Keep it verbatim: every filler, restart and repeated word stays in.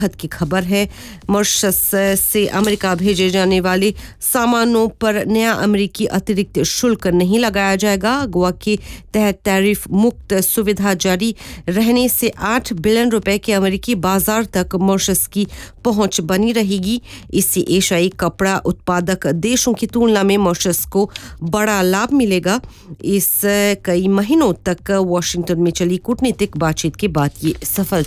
खत की खबर है। मॉरिशस से अमेरिका भेजे जाने वाले सामानों पर नया अमेरिकी अतिरिक्त शुल्क नहीं लगाया जाएगा। गोवा के तहत टैरिफ मुक्त सुविधा जारी रहने से आठ बिलियन रुपए के अमेरिकी बाजार तक मॉरिशस की पहुंच बनी रहेगी। इससे एशियाई कपड़ा उत्पादक देशों की तुलना में मॉरिशस को बड़ा लाभ मिलेगा। इस कई महीनों तक वाशिंगटन में चली कूटनीतिक बातचीत के बाद ये सफलता